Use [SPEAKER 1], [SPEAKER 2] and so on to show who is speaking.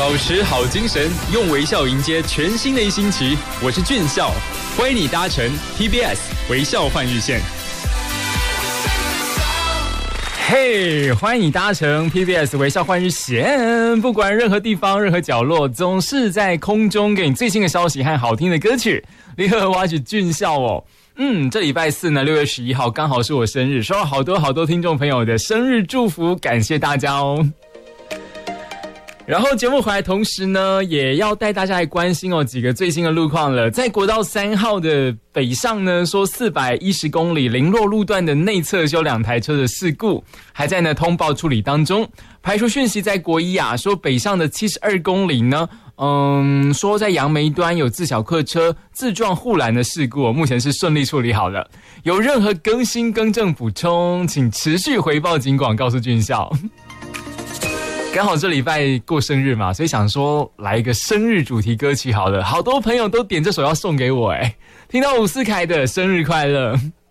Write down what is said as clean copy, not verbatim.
[SPEAKER 1] 保持好精神，用微笑迎接全新的一星期。我是俊孝，欢迎你搭乘 TBS 微笑换日线。嘿，欢迎你搭乘 PBS 微笑换日线，不管任何地方、任何角落，总是在空中给你最新的消息和好听的歌曲。你好，我是俊孝哦。这礼拜四呢，6月11号刚好是我生日，收到好多听众朋友的生日祝福，感谢大家哦。然后节目回来同时呢，也要带大家来关心几个最新的路况了。在国道3号的北上呢，说410公里林落路段的内侧有2台车的事故，还在呢通报处理当中。排除讯息在国一说北上的72公里呢，说在杨梅端有自小客车自撞护栏的事故，目前是顺利处理好了。有任何更新更正补充，请持续回报警广告诉俊孝。刚好这礼拜过生日嘛，所以想说来一个生日主题歌曲好了，好多朋友都点这首要送给我听到伍思凯的生日快乐。